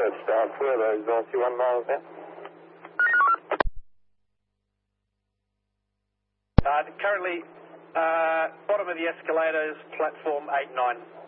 Search down for those 91 miles now. Currently, bottom of the escalators, platform 89.